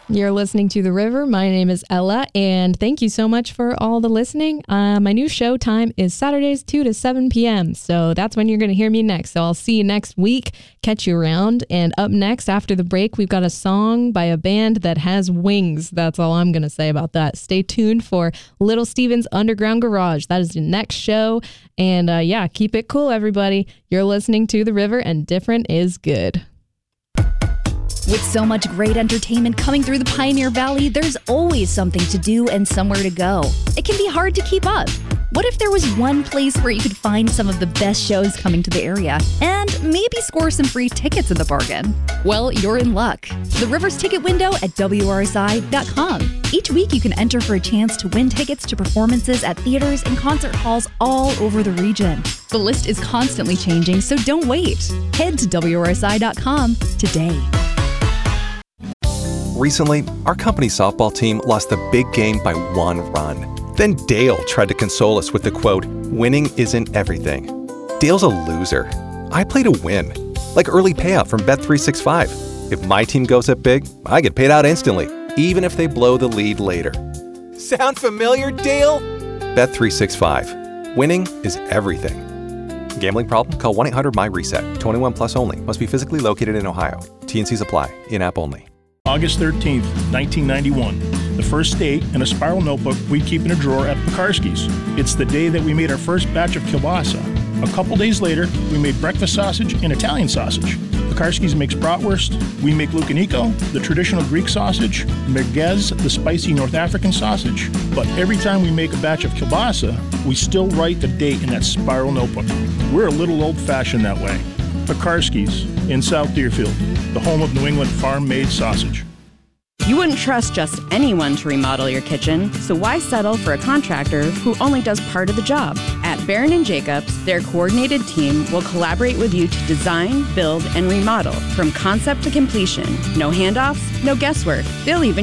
You're listening to The River. My name is Ella, and thank you so much for all the listening. My new show time is Saturdays, 2 to 7 p.m., so that's when you're going to hear me next. So I'll see you next week. Catch you around. And up next, after the break, we've got a song by a band that has wings. That's all I'm going to say about that. Stay tuned for Little Steven's Underground Garage. That is the next show. And yeah, keep it cool, everybody. You're listening to The River, and different is good. With so much great entertainment coming through the Pioneer Valley, there's always something to do and somewhere to go. It can be hard to keep up. What if there was one place where you could find some of the best shows coming to the area and maybe score some free tickets in the bargain? Well, you're in luck. The River's ticket window at WRSI.com. Each week you can enter for a chance to win tickets to performances at theaters and concert halls all over the region. The list is constantly changing, so don't wait. Head to WRSI.com today. Recently, our company's softball team lost the big game by 1 run. Then Dale tried to console us with the quote, "Winning isn't everything." Dale's a loser. I play to win, like early payout from Bet365. If my team goes up big, I get paid out instantly, even if they blow the lead later. Sound familiar, Dale? Bet365. Winning is everything. Gambling problem? Call 1-800-MY-RESET. 21 plus only. Must be physically located in Ohio. T&Cs apply. In-app only. August 13th, 1991. The first date in a spiral notebook we keep in a drawer at Pekarsky's. It's the day that we made our first batch of kielbasa. A couple days later, we made breakfast sausage and Italian sausage. Pekarsky's makes bratwurst. We make Lucanico, the traditional Greek sausage, merguez, the spicy North African sausage. But every time we make a batch of kielbasa, we still write the date in that spiral notebook. We're a little old-fashioned that way. Pekarsky's in South Deerfield, the home of New England farm-made sausage. You wouldn't trust just anyone to remodel your kitchen, so why settle for a contractor who only does part of the job? At Barron & Jacobs, their coordinated team will collaborate with you to design, build, and remodel from concept to completion. No handoffs, no guesswork. They'll even